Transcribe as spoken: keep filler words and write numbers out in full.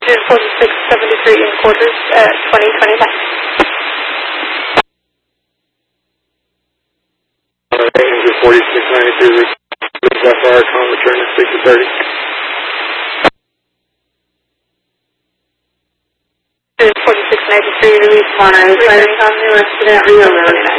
forty-six seventy-three in quarters at twenty twenty-nine. Engine forty-six ninety-three, F R, com, return at six thirty. forty-six ninety-three, release Monterey, fighting on New Accident, Rio Road.